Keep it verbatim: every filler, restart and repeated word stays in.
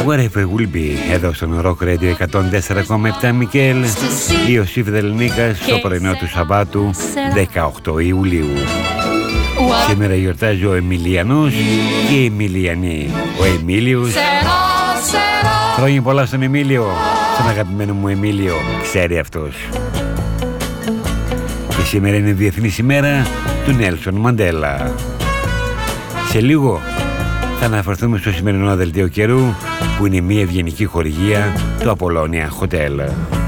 Wherever will be, εδώ στον Rock Radio εκατόν τέσσερα κόμμα επτά. Μικέλ Ιωσήφ Δελνίκας, στο πρωινό του Σαββάτου δεκαοκτώ Ιουλίου. Σήμερα γιορτάζει ο Εμιλιανός και η Εμιλιανή. Ο Εμίλιος, χρόνια πολλά στον Εμίλιο, στον αγαπημένο μου Εμίλιο, ξέρει αυτός. Και σήμερα είναι Διεθνής ημέρα του Νέλσον Μαντέλα. Σε λίγο θα αναφερθούμε στο σημερινό δελτίο καιρού, που είναι μια ευγενική χορηγία του Απολώνια Hotel.